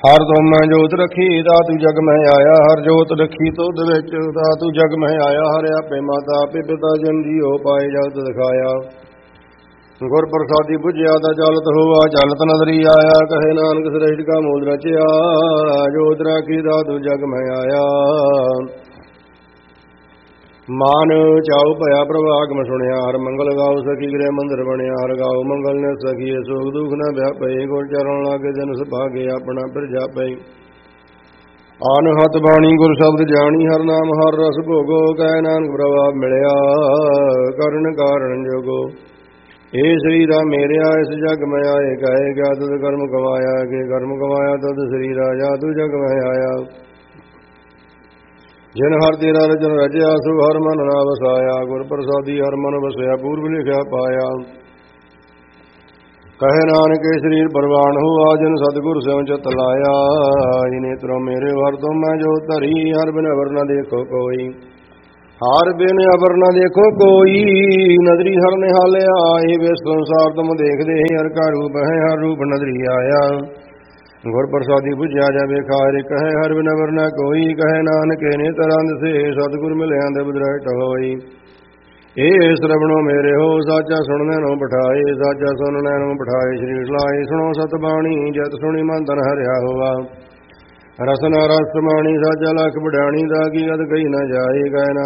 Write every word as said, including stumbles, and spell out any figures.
ਹਰ ਤੁਮ ਮੈਂ ਜੋਤ ਰੱਖੀ ਦਾਤੂ ਜਗ ਮੈਂ ਆਇਆ, ਹਰ ਜੋਤ ਰੱਖੀ ਤੁਧ ਵਿੱਚ ਦਾਤੂ ਜਗ ਮੈਂ ਆਇਆ। ਹਰ ਆਪੇ ਮਾਤਾ ਆਪੇ ਪਿਤਾ ਜਨ ਜੀਓ ਪਾਏ ਜਗਤ ਦਿਖਾਇਆ। ਗੁਰ ਪ੍ਰਸਾਦੀ ਬੁਝਿਆ ਦਾ ਚਲਤ ਹੋਆ ਚਲਤ ਨਦਰੀ ਆਇਆ। ਕਹੇ ਨਾਨਕ ਸ੍ਰੇਸ਼ਟ ਕਾ ਮੂਲ ਰਚਿਆ, ਜੋਤ ਰਾਖੀ ਦਾਤੂ ਜਗ ਮੈਂ ਆਇਆ। ਮਾਨ ਚਾਉ ਭਇਆ ਪ੍ਰਭਾਗਮ ਸੁਣਿਆ, ਹਰ ਮੰਗਲ ਗਾਉ ਸਖੀ ਗ੍ਰਹਿ ਮੰਦਰ ਬਣਿਆ। ਹਰ ਗਾਉ ਮੰਗਲ ਨੇ ਸਖੀ ਸੁਖ ਦੁਖ ਨ ਵਿਆਪੇ, ਗੁਰ ਚਰਨ ਲਾਗੇ ਜਨ ਸੁਭਾਗੇ ਆਪਣਾ ਫਿਰ ਜਾਪੇ। ਆਨ ਹੱਥ ਬਾਣੀ ਗੁਰ ਸ਼ਬਦ ਜਾਣੀ, ਹਰ ਨਾਮ ਹਰ ਰਸ ਭੋਗੋ। ਕਹਿ ਨਾਨਕ ਪ੍ਰਭਾਵ ਮਿਲਿਆ ਕਰਨ ਕਾਰਨ ਜੋਗੋ। ਏ ਸਰੀਰਾ ਮੇਰਿਆ ਇਸ ਜਗ ਮੈਂ ਆਏ, ਕਹੇ ਗਿਆ ਤੁਧ ਕਰਮ ਕਮਾਇਆ। ਕਿ ਕਰਮ ਕਮਾਇਆ ਤੁਧ ਸਰੀਰਾ, ਜਾ ਤੂ ਜਗ ਮੈਂ ਆਇਆ। ਜਿਨ ਹਰ ਤੇਰਾ ਰਚਨ ਰਚਿਆ, ਸੋ ਹਰ ਮਨ ਨਾ ਵਸਾਇਆ। ਗੁਰ ਪ੍ਰਸਾਦੀ ਹਰ ਮਨ ਵਸਿਆ, ਪੂਰਬ ਲਿਖਿਆ ਪਾਇਆ। ਕਹੇ ਨਾਨਕ ਇਹ ਸਰੀਰ ਪ੍ਰਵਾਨ ਹੋਆ, ਜਿਨ ਸਤਿਗੁਰ ਸਿਉ ਚਿਤ ਲਾਇਆ। ਇਹ ਨੇਤਰੋ ਮੇਰੇ ਵਰ ਤੋਂ ਮੈਂ ਜੋ ਧਰੀ, ਹਰ ਬਿਨ ਅਵਰ ਨਾ ਦੇਖੋ ਕੋਈ। ਹਰ ਬਿਨ ਅਵਰ ਨਾ ਦੇਖੋ ਕੋਈ, ਨਦਰੀ ਹਰ ਨਿਹਾਲਿਆ। ਇਹ ਵਿਸ ਸੰਸਾਰ ਤੁਮ ਦੇਖਦੇ, ਹਰ ਕਾ ਰੂਪ ਹੈ, ਹਰ ਰੂਪ ਨਦਰੀ ਆਇਆ। ਗੁਰ ਪ੍ਰਸਾਦੀ ਬੁਝਿਆ ਜਾਵੇ ਖਾਰਿ, ਕਹੇ ਹਰ ਬਿਨ ਅਵਰ ਨਾ ਕੋਈ। ਕਹੇ ਨਾਨਕ ਨੇ ਤਰੰਦ ਸੇ, ਸਤਿਗੁਰ ਮਿਲਿਆ ਦੇ ਬੁਧਰਟ ਹੋਈ। ਇਹ ਸਰਵਣੋ ਮੇਰੇ ਹੋ, ਸਾਚਾ ਸੁਣਨੇ ਨੂੰ ਬਿਠਾਏ। ਸਾਚਾ ਸੁਣਨੇ ਨੂੰ ਬਿਠਾਏ ਸ੍ਰੀ ਲਾਏ। ਸੁਣੋ ਸਤ ਬਾਣੀ, ਜਤ ਸੁਣੀ ਮਨ ਤਨ ਹਰਿਆ ਹੋਆ। ਰਸਨਾ ਰਸ ਮਾਣੀ, ਸਾਚਾ ਲਖ ਵਡਾਣੀ, ਦਾ ਕੀ ਗਦ ਕਹੀ ਨਾ ਜਾਏ। ਕਹੇ